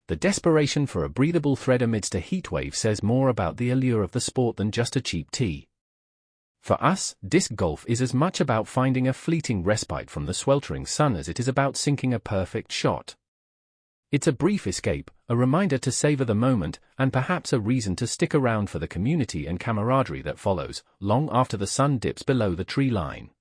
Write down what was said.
The desperation for a breathable thread amidst a heatwave says more about the allure of the sport than just a cheap tee. For us, disc golf is as much about finding a fleeting respite from the sweltering sun as it is about sinking a perfect shot. It's a brief escape, a reminder to savor the moment, and perhaps a reason to stick around for the community and camaraderie that follows, long after the sun dips below the tree line.